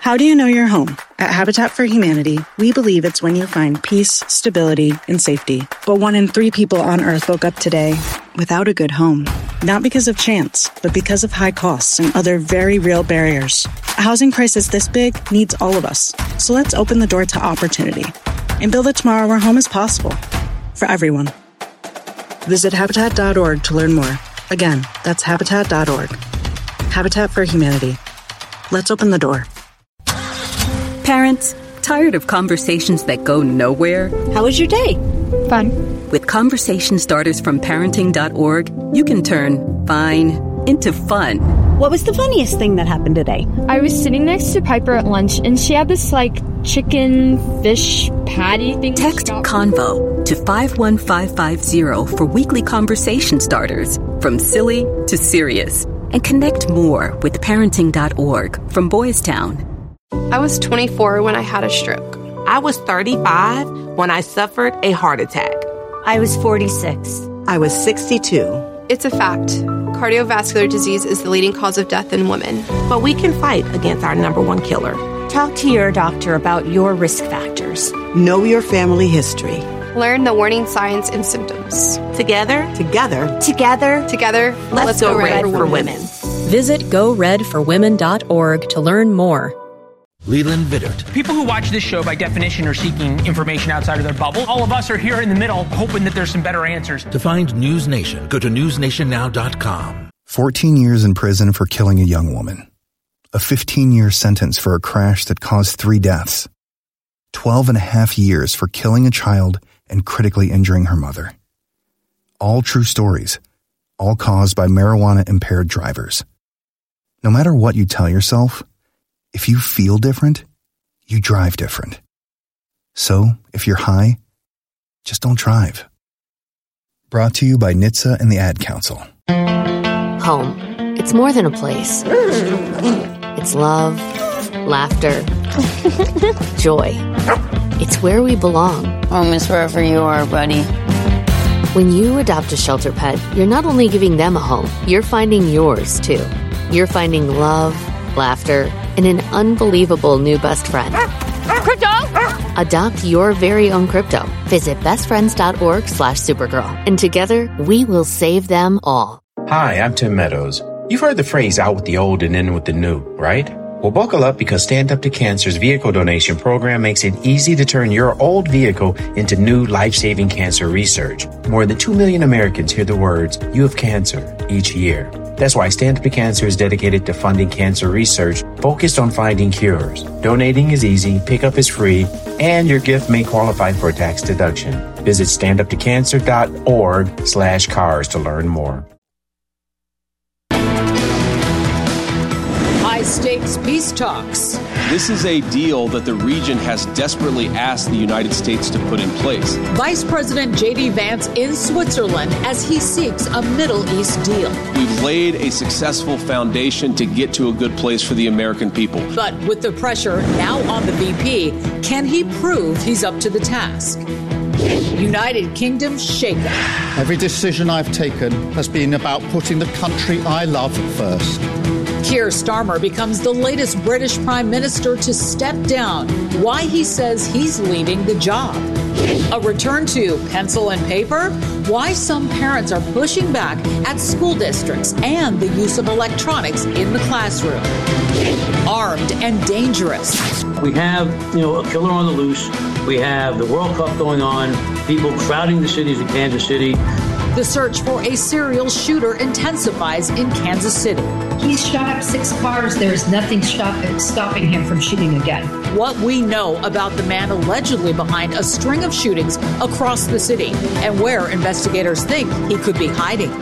How do you know you're home? At Habitat for Humanity, we believe it's when you find peace, stability, and safety. But 1 in 3 people on Earth woke up today without a good home. Not because of chance, but because of high costs and other very real barriers. A housing crisis this big needs all of us. So let's open the door to opportunity and build a tomorrow where home is possible for everyone. Visit Habitat.org to learn more. Again, that's Habitat.org. Habitat for Humanity. Let's open the door. Parents, tired of conversations that go nowhere? How was your day? Fun. With conversation starters from parenting.org, you can turn fine into fun. What was the funniest thing that happened today? I was sitting next to Piper at lunch, and she had this, chicken fish patty thing. Text CONVO to 51550 for weekly conversation starters, from silly to serious. And connect more with parenting.org from Boys Town. I was 24 when I had a stroke. I was 35 when I suffered a heart attack. I was 46. I was 62. It's a fact. Cardiovascular disease is the leading cause of death in women. But we can fight against our number one killer. Talk to your doctor about your risk factors. Know your family history. Learn the warning signs and symptoms. Together, let's go red for women. Visit GoRedForWomen.org to learn more. Leland Vittert. People who watch this show, by definition, are seeking information outside of their bubble. All of us are here in the middle, hoping that there's some better answers. To find News Nation, go to newsnationnow.com. 14 years in prison for killing a young woman. A 15-year sentence for a crash that caused 3 deaths. 12 and a half years for killing a child and critically injuring her mother. All true stories, all caused by marijuana-impaired drivers. No matter what you tell yourself, if you feel different, you drive different. So, if you're high, just don't drive. Brought to you by NHTSA and the Ad Council. Home. It's more than a place. It's love, laughter, joy. It's where we belong. Home is wherever you are, buddy. When you adopt a shelter pet, you're not only giving them a home, you're finding yours, too. You're finding love, laughter, and an unbelievable new best friend. Crypto! Adopt your very own crypto. Visit bestfriends.org/Supergirl. And together, we will save them all. Hi, I'm Tim Meadows. You've heard the phrase out with the old and in with the new, right? Well, buckle up because Stand Up to Cancer's vehicle donation program makes it easy to turn your old vehicle into new life-saving cancer research. More than 2 million Americans hear the words, "You have cancer," each year. That's why Stand Up to Cancer is dedicated to funding cancer research focused on finding cures. Donating is easy, pickup is free, and your gift may qualify for a tax deduction. Visit standuptocancer.org/cars to learn more. High-stakes peace talks. This is a deal that the region has desperately asked the United States to put in place. Vice President J.D. Vance in Switzerland as he seeks a Middle East deal. We've laid a successful foundation to get to a good place for the American people. But with the pressure now on the VP, can he prove he's up to the task? United Kingdom shakeup. Every decision I've taken has been about putting the country I love first. Keir Starmer becomes the latest British Prime Minister to step down. Why he says he's leaving the job. A return to pencil and paper? Why some parents are pushing back at school districts and the use of electronics in the classroom. Armed and dangerous. We have, a killer on the loose. We have the World Cup going on, people crowding the cities of Kansas City. The search for a serial shooter intensifies in Kansas City. He's shot up 6 cars. There's nothing stopping him from shooting again. What we know about the man allegedly behind a string of shootings across the city and where investigators think he could be hiding.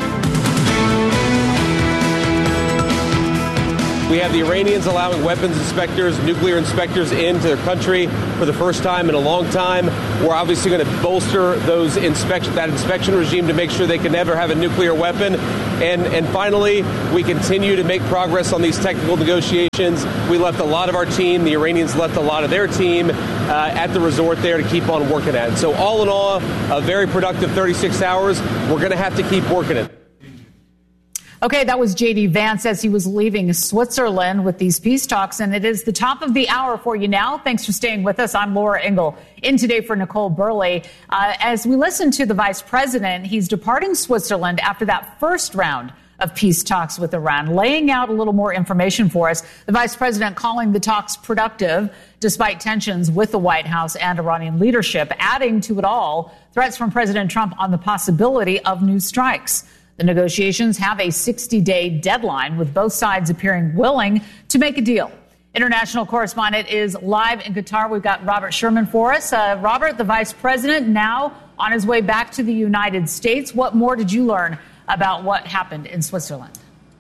We have the Iranians allowing weapons inspectors, nuclear inspectors into their country for the first time in a long time. We're obviously going to bolster that inspection regime to make sure they can never have a nuclear weapon. And finally, we continue to make progress on these technical negotiations. We left a lot of our team. The Iranians left a lot of their team at the resort there to keep on working at it. So all in all, a very productive 36 hours. We're going to have to keep working it. Okay, that was J.D. Vance as he was leaving Switzerland with these peace talks. And it is the top of the hour for you now. Thanks for staying with us. I'm Laura Engel, in today for Nicole Burley. As we listen to the vice president, he's departing Switzerland after that first round of peace talks with Iran, laying out a little more information for us. The vice president calling the talks productive despite tensions with the White House and Iranian leadership, adding to it all threats from President Trump on the possibility of new strikes. The negotiations have a 60-day deadline, with both sides appearing willing to make a deal. International correspondent is live in Qatar. We've got Robert Sherman for us. Robert, the vice president, now on his way back to the United States. What more did you learn about what happened in Switzerland?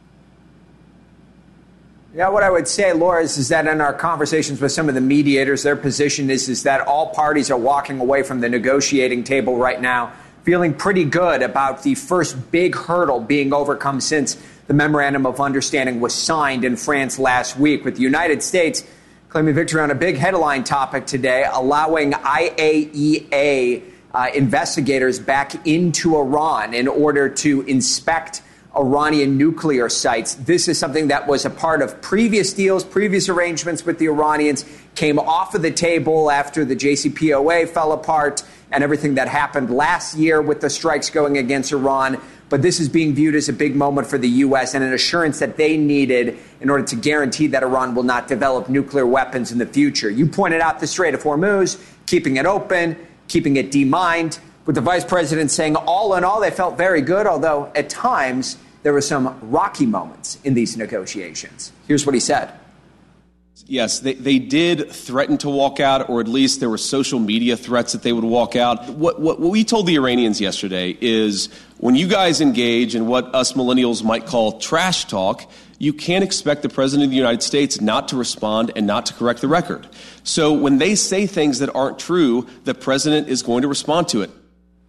Yeah, what I would say, Laura, is that in our conversations with some of the mediators, their position is that all parties are walking away from the negotiating table right now feeling pretty good about the first big hurdle being overcome since the Memorandum of Understanding was signed in France last week, with the United States claiming victory on a big headline topic today, allowing IAEA investigators back into Iran in order to inspect Iranian nuclear sites. This is something that was a part of previous deals, previous arrangements with the Iranians, came off of the table after the JCPOA fell apart and everything that happened last year with the strikes going against Iran. But this is being viewed as a big moment for the U.S. and an assurance that they needed in order to guarantee that Iran will not develop nuclear weapons in the future. You pointed out the Strait of Hormuz, keeping it open, keeping it demined, with the vice president saying all in all they felt very good, although at times there were some rocky moments in these negotiations. Here's what he said. Yes, they did threaten to walk out, or at least there were social media threats that they would walk out. What we told the Iranians yesterday is when you guys engage in what us millennials might call trash talk, you can't expect the president of the United States not to respond and not to correct the record. So when they say things that aren't true, the president is going to respond to it.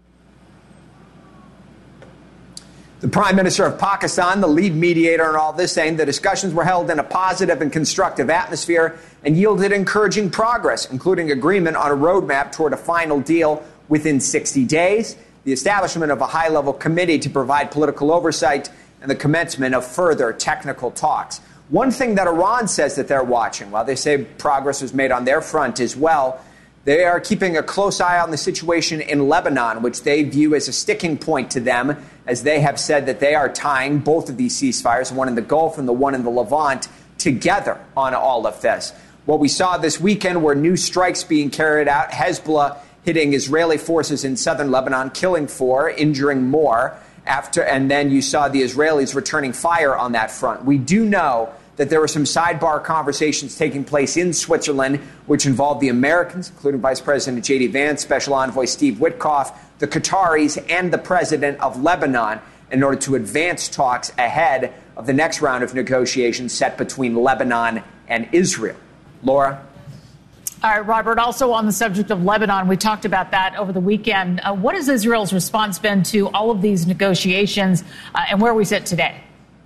The Prime Minister of Pakistan, the lead mediator in all this, saying the discussions were held in a positive and constructive atmosphere and yielded encouraging progress, including agreement on a roadmap toward a final deal within 60 days, the establishment of a high-level committee to provide political oversight, and the commencement of further technical talks. One thing that Iran says that they're watching, while they say progress was made on their front as well, they are keeping a close eye on the situation in Lebanon, which they view as a sticking point to them, as they have said that they are tying both of these ceasefires, one in the Gulf and the one in the Levant, together on all of this. What we saw this weekend were new strikes being carried out, Hezbollah hitting Israeli forces in southern Lebanon, killing 4, injuring more, and then you saw the Israelis returning fire on that front. We do know that there were some sidebar conversations taking place in Switzerland, which involved the Americans, including Vice President J.D. Vance, Special Envoy Steve Witkoff, the Qataris, and the President of Lebanon, in order to advance talks ahead of the next round of negotiations set between Lebanon and Israel. Laura? All right, Robert, also on the subject of Lebanon, we talked about that over the weekend. What has Israel's response been to all of these negotiations and where we sit today?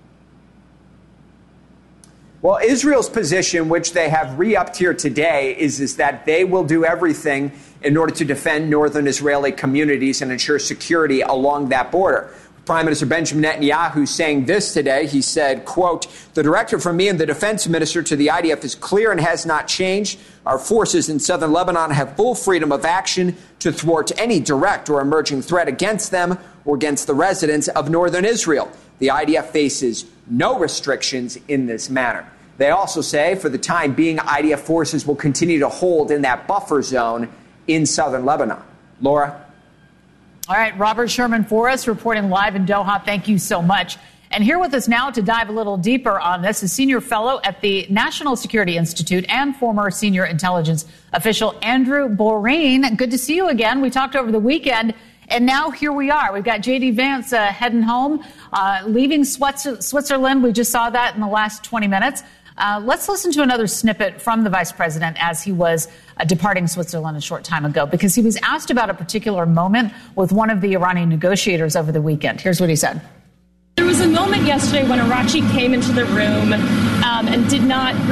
Well, Israel's position, which they have re-upped here today, is that they will do everything in order to defend northern Israeli communities and ensure security along that border. Prime Minister Benjamin Netanyahu saying this today. He said, quote, "The directive from me and the defense minister to the IDF is clear and has not changed. Our forces in southern Lebanon have full freedom of action to thwart any direct or emerging threat against them or against the residents of northern Israel. The IDF faces no restrictions in this manner." They also say for the time being, IDF forces will continue to hold in that buffer zone in southern Lebanon. Laura? All right, Robert Sherman for us, reporting live in Doha. Thank you so much. And here with us now to dive a little deeper on this is senior fellow at the National Security Institute and former senior intelligence official Andrew Boreen. Good to see you again. We talked over the weekend, and now here we are. We've got J.D. Vance heading home, leaving Switzerland. We just saw that in the last 20 minutes. Let's listen to another snippet from the vice president as he was departing Switzerland a short time ago, because he was asked about a particular moment with one of the Iranian negotiators over the weekend. Here's what he said. There was a moment yesterday when Araghchi came into the room and did not